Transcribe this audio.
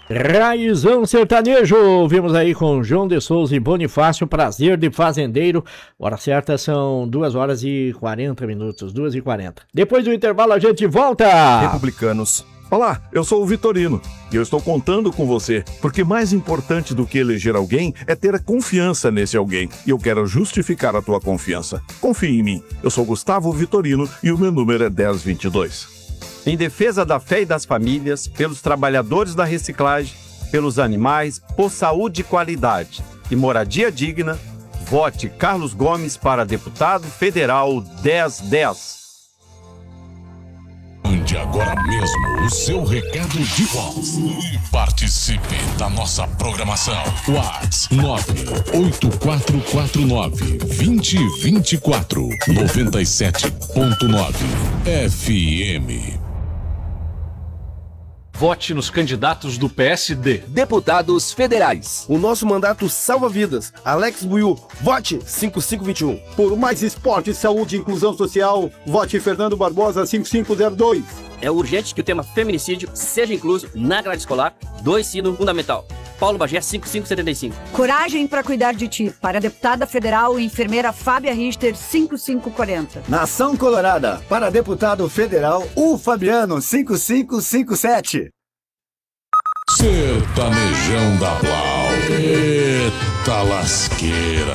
Raizão Sertanejo, vimos aí com João de Souza e Bonifácio, Prazer de Fazendeiro. Hora certa são 2h40, 2h40. Depois do intervalo a gente volta. Republicanos. Olá, eu sou o Vitorino e eu estou contando com você, porque mais importante do que eleger alguém é ter a confiança nesse alguém. E eu quero justificar a tua confiança. Confie em mim. Eu sou Gustavo Vitorino e o meu número é 1022. Em defesa da fé e das famílias, pelos trabalhadores da reciclagem, pelos animais, por saúde e qualidade e moradia digna, vote Carlos Gomes para deputado federal 1010. Mande agora mesmo o seu recado de voz e participe da nossa programação. WhatsApp 98449-2024 97.9 FM. Vote nos candidatos do PSD. Deputados federais. O nosso mandato salva vidas. Alex Buiu, vote 5521. Por mais esporte, saúde e inclusão social, vote Fernando Barbosa 5502. É urgente que o tema feminicídio seja incluso na grade escolar do ensino fundamental. Paulo Bagé, 5575. Coragem para cuidar de ti. Para a deputada federal e enfermeira Fábia Richter, 5540. Nação Colorada. Para deputado federal, o Fabiano, 5557. Sertanejão da Blau. Eita lasqueira.